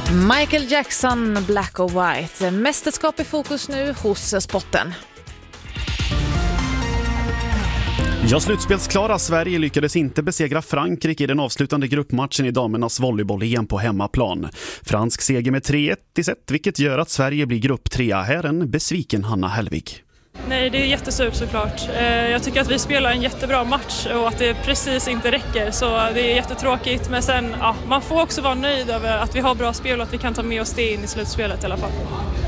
Michael Jackson, Black or White. Mästerskap i fokus nu hos sporten. Ja, slutspelsklara Sverige lyckades inte besegra Frankrike i den avslutande gruppmatchen i damernas volleyboll-EM på hemmaplan. Fransk seger med 3-1 i set, vilket gör att Sverige blir grupp 3. Här en besviken Hanna Hellvig. Nej, det är jättesurt såklart. Jag tycker att vi spelar en jättebra match och att det precis inte räcker. Så det är jättetråkigt, men sen, man får också vara nöjd över att vi har bra spel och att vi kan ta med oss det in i slutspelet i alla fall.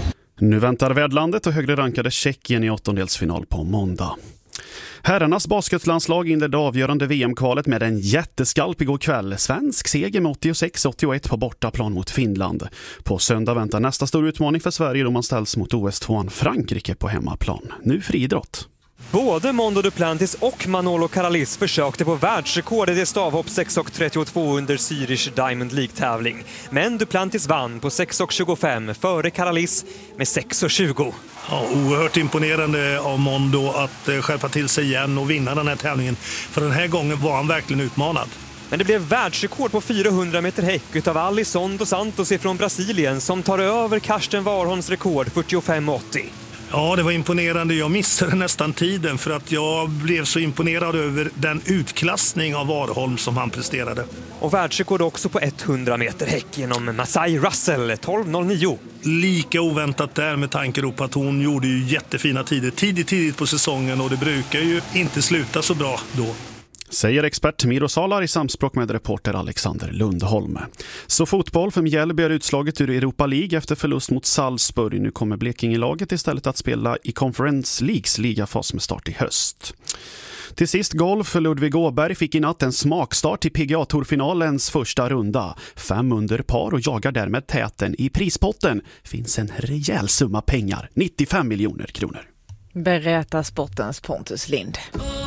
Nu väntar värdlandet och högre rankade Tjeckien i åttondelsfinal på måndag. Herrarnas basketlandslag inledde avgörande VM-kvalet med en jätteskalp igår kväll. Svensk seger med 86-81 på bortaplan mot Finland. På söndag väntar nästa stor utmaning för Sverige då man ställs mot OS-2 Frankrike på hemmaplan. Nu friidrott. Både Mondo Duplantis och Manolo Caralis försökte på världsrekordet i stavhopp 6,32 under Zürich Diamond League-tävling. Men Duplantis vann på 6,25 före Caralis med 6,20. Ja, oerhört imponerande av Mondo att skärpa till sig igen och vinna den här tävlingen. För den här gången var han verkligen utmanad. Men det blev världsrekord på 400 meter häck utav Alisson dos Santos från Brasilien som tar över Karsten Warholms rekord 45,80. Ja, det var imponerande. Jag missade nästan tiden för att jag blev så imponerad över den utklassning av Warholm som han presterade. Och världsrekord också på 100 meter häck genom Masai Russell 12,09. Lika oväntat där med tanke på att hon gjorde ju jättefina tider tidigt på säsongen och det brukar ju inte sluta så bra då. Säger expert Miro Salar i samspråk med reporter Alexander Lundholm. Så fotboll för Mjällby är utslaget ur Europa League efter förlust mot Salzburg. Nu kommer Blekinge-laget istället att spela i Conference Leagues ligafas med start i höst. Till sist golf för Ludvig Åberg fick i natt en smakstart i PGA-tourfinalens första runda. 5 under par och jagar därmed täten. I prispotten finns en rejäl summa pengar, 95 miljoner kronor. Berättar sportens Pontus Lind.